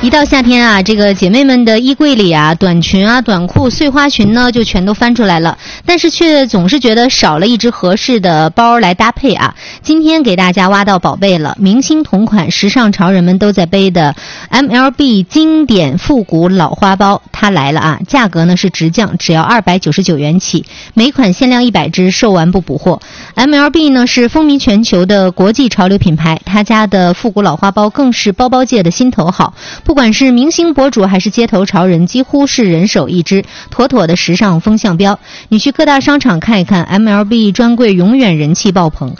一到夏天啊，这个姐妹们的衣柜里啊，短裙啊、短裤、碎花裙呢，就全都翻出来了，但是却总是觉得少了一只合适的包来搭配啊。今天给大家挖到宝贝了，明星同款、时尚潮人们都在背的 MLB 经典复古老花包，它来了啊！价格呢是直降，只要299元起，每款限量100只，售完不补货。MLB 呢是风靡全球的国际潮流品牌，他家的复古老花包更是包包界的心头好。不管是明星博主还是街头潮人，几乎是人手一只，妥妥的时尚风向标。你去各大商场看一看， MLB 专柜永远人气爆棚。